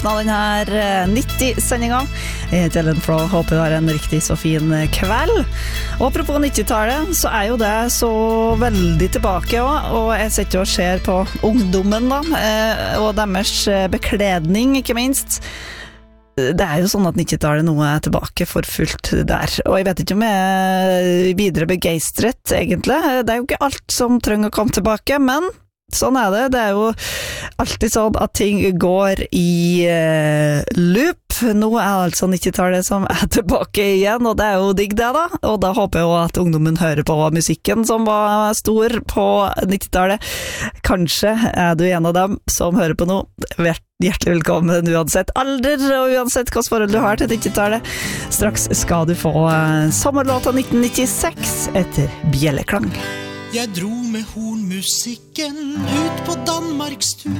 åpnet denne 90-sendingen. Jeg heter Ellen Flå, håper du har en riktig så fin kveld. Og apropos 90-tallet, så jo det så veldig tilbake også, og jeg sitter og ser på ungdommen da, og deres bekledning, ikke minst. Det jo sånn at 90-tallet nå tilbake for fullt der, og jeg vet ikke om jeg videre begeistret, egentlig. Det jo ikke alt som trenger å komme tilbake, men sånn det. Det jo alltid sånn at ting går i loop. Nå altså 90-tallet som tilbake igjen, og det jo digg det da. Og da håper jeg også at ungdommen hører på musikken som var stor på 90-tallet. Kanskje du en av dem som hører på nå. Hjertelig velkommen uansett alder og uansett hvilket forhold du har til 90-tallet. Straks skal du få sommerlåta 1996 etter Bjelleklang. Jeg dro med hornmusikken ut på Danmarkstur.